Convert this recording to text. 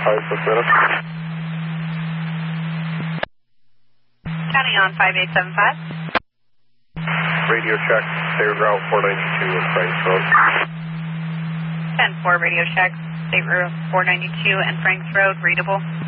County on 5875. Radio check, state route 492 in Franks Road. 10-4 radio check, state route 492 and Franks Road, readable.